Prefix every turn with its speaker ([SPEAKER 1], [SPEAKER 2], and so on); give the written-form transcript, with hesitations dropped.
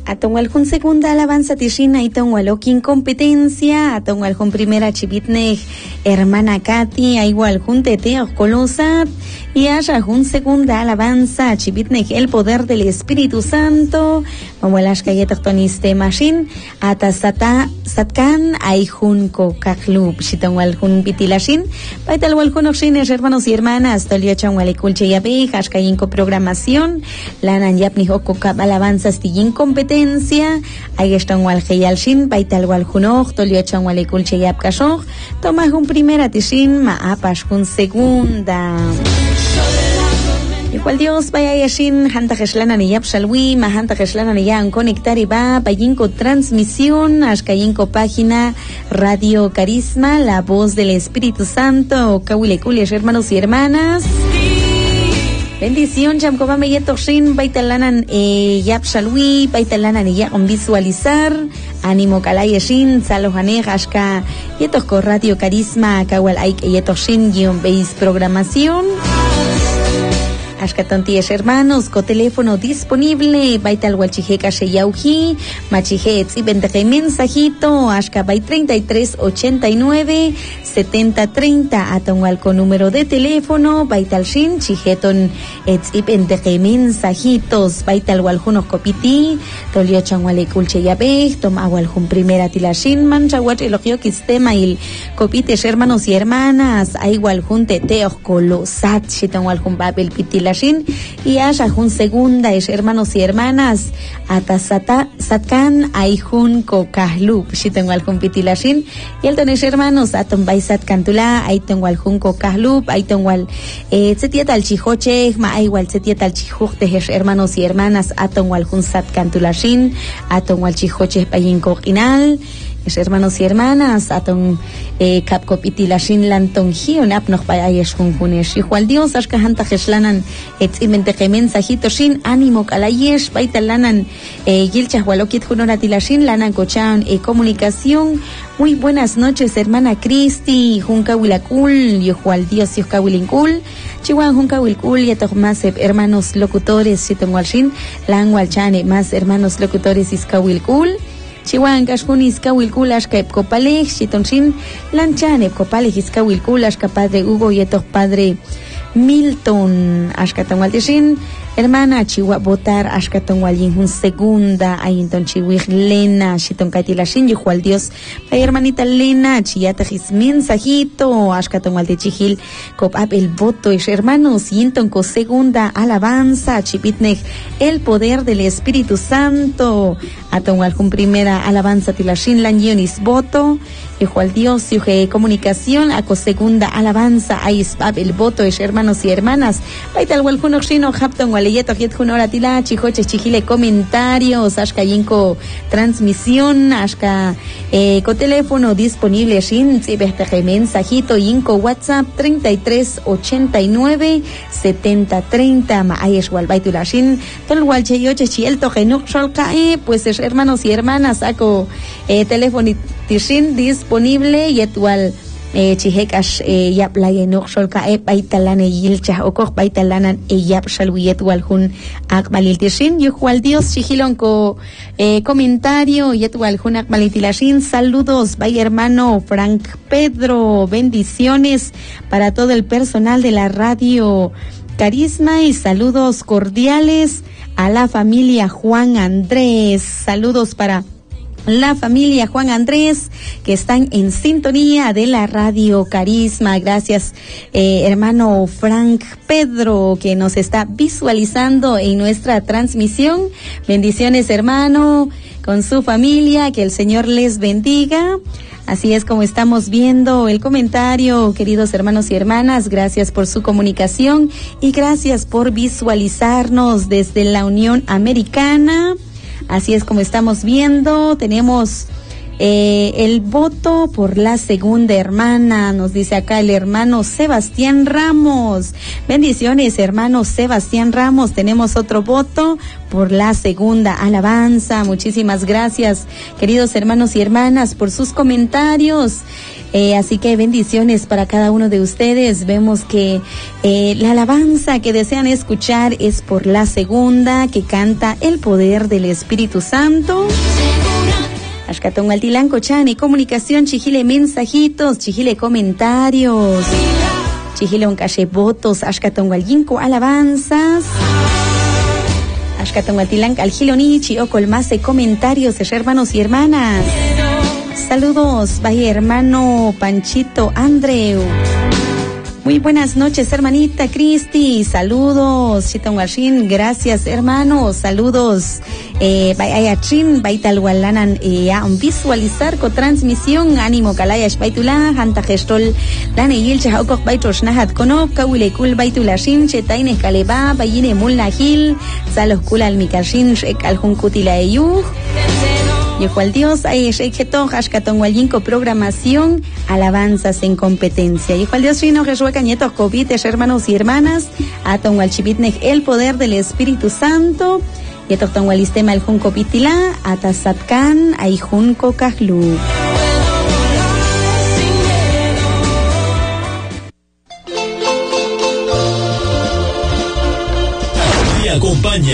[SPEAKER 1] Atongualjun segunda alabanza tishina itongualokin competencia, atongualjun primera chivitnej hermana Katy, aigualjun tete oscolosat, y ayajun segunda alabanza chivitnej el poder del Espíritu Santo, mamuelash kayetaktoniste mashin, atasata satkan aijun kokaklub, chitongualjun pitilashin, paitalgualjun oxines hermanos y hermanas, toliachangualekulche yabe, hashkayinko programación, lanan yapni okokab alabanzas tijin competencia, ahí están wal geyalshin, paital wal junoj, toliachan wal ekulche yapkashoj, tomajun primera tishin, maapashun segunda. Igual Dios vaya yashin, hanta geshlana ni yap shalwi, mahanta geshlana ni yan conectar y va, payinko transmisión, ashkayinko página Radio Carisma, la voz del Espíritu Santo, kawilekulias hermanos y hermanas. Bendición, Chamcobame Yetoxin, Baitalanan Yapshalwi, Baitalanan Yam visualizar, ánimo Kalayeshin, Salohanej, Ashka, Yetoxco Radio Carisma, Kawal Aik Yetoxin, guión veis programación. Ashkatonties hermanos, con teléfono disponible, Baital Huachijeca Sheyauji, Machijets y Bendeje mensajito, Ashka Bay 3389 7030, Atongual con número de teléfono, Baital Shin, Chijeton, Etz y Bendeje mensajitos, Baital Waljunos Copiti, Toliochan Walekulche Yabe, Toma Waljun primera Tilashin, Manchawach elogio Kistema y Copites hermanos y hermanas, Aigualjun Teteos Colosat, Chiton Waljun Babel Pitila y ayajun segunda es hermanos y hermanas atasata satkan aijun kokahlub si tengo algún pitilashin y el tones hermanos aton baisat cantula ahí tengo algún kokahlub ahí tengo al setieta al chijoche ma igual setieta al chijuj de hermanos y hermanas aton algún sat cantulashin aton al chijoche payin kokinal es hermanos y hermanas aton kapkopitilashin lanton hion apnoch bayayesh junjunesh igual Dios ashka hanta geshlanan etzimente mensajito shin ánimo kalayesh baitalanan gilchas walokit junonatilashin lanan kochan comunicación. Muy buenas noches hermana Cristi junkawilakul igual Dios yuskawilinkul chihuahua junkawilkul yatoch más hermanos locutores chitongualshin langualchane más hermanos locutores iskawilkul Chihuahua Kashkun Iskawilkul Ashka Epkopalej Chitonshin Lanchan Epkopalej Iskawilkul Ashka Padre Hugo Yetok Padre Milton Ashka Tongualteshin hermana Chihuahua Botar Ashka Tongualinjun segunda Ayinton Chihuih Lena Chiton Kaitilashin Yuhual Dios Pay hermanita Lena Chiyatajis mensajito Ashka Tongualtechihil Kopap el voto es hermanos Yinton ko segunda alabanza Chipitnej el poder del Espíritu Santo Atongualjun primera alabanza Tilashin Lanyonis voto Yuhual Dios Yuhe comunicación Ako segunda alabanza Aispap el voto es hermanos y hermanas Paital Waljunoxino Hapton Waleyeto Jetjunora Tila Chijoche Chihile comentarios Ashka Yinko transmisión Ashka con teléfono disponible Shin Tzibesteje mensajito Yinko WhatsApp 3389 7030 Maayesh Walbaitula Shin Tolwalche Yoche Chielto Genuk Sholkae pues es hermanos y hermanas Ako teléfono Tishin disponible Yetual Chihekash yap la yenok sholka baitalane yilcha okok baitalanan yap shalwiyet waljun akmalil tishin yuhual Dios chihilon ko comentario yet waljun akmalil tilashin saludos bay hermano Frank Pedro bendiciones para todo el personal de la radio Carisma y saludos cordiales a la familia Juan Andrés saludos para la familia Juan Andrés que están en sintonía de la radio Carisma. Gracias hermano Frank Pedro que nos está visualizando en nuestra transmisión. Bendiciones hermano con su familia, que el Señor les bendiga. Así es como estamos viendo el comentario, queridos hermanos y hermanas, gracias por su comunicación y gracias por visualizarnos desde la Unión Americana. Así es como estamos viendo, tenemos El voto por la segunda hermana, nos dice acá el hermano Sebastián Ramos. Bendiciones, hermano Sebastián Ramos. Tenemos otro voto por la segunda alabanza. Muchísimas gracias, queridos hermanos y hermanas, por sus comentarios. Así que bendiciones para cada uno de ustedes. Vemos que la alabanza que desean escuchar es por la segunda, que canta El Poder del Espíritu Santo. Ashkaton Altilanco Chani, comunicación, chijile mensajitos, chijile comentarios, chijile un cache votos, Ashkaton Alginco alabanzas. Ashkaton Altilanco Aljilonichi o colmase comentarios, hermanos y hermanas. Saludos, vaya hermano Panchito Andreu. Muy buenas noches, hermanita Cristi. Saludos, Chitonguashin. Gracias, hermanos. Saludos. Bayachin, Baitalwalanan, visualizar con transmisión. Ánimo, Kalayash, Baitula, Hanta Gestol, Lane Yilcha, Haukok, Baitosh, Nahat, Konop, Kawilekul, Baitulashin, Chetaine, Kaleba, Bayine, Mulnahil, Salos Kulal Mikashin, Shek Aljunkutila Eyuh. Y cual Dios hay Sheikheto, Hashkaton Walinko, programación, alabanzas en competencia. Y cual Dios Rino, Jesús Cañeto, Cobites, hermanos y hermanas, Aton Walchibitnek, el poder del Espíritu Santo, y Aton Walistema, el Junco Pitila, Atasatkan, Aijunco Kahlu.
[SPEAKER 2] Acompaña